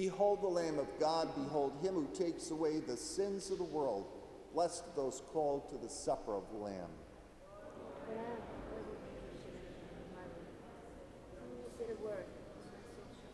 Behold the Lamb of God, behold him who takes away the sins of the world. Blessed are those called to the supper of the Lamb. Amen.